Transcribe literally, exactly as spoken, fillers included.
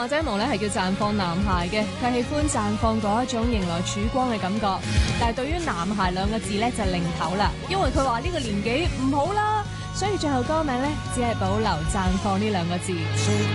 馬仔毛咧係叫綻放男孩嘅，佢喜歡綻放嗰一種迎來曙光嘅感覺。但係對於男孩兩個字咧就擰頭啦，因為佢話呢個年紀唔好啦，所以最後歌名咧只係保留綻放呢兩個字。